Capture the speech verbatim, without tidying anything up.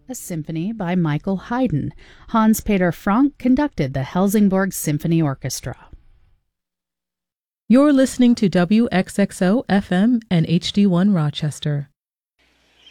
a symphony by Michael Haydn. Hans-Peter Frank conducted the Helsingborg Symphony Orchestra. You're listening to W X X O F M and H D one Rochester.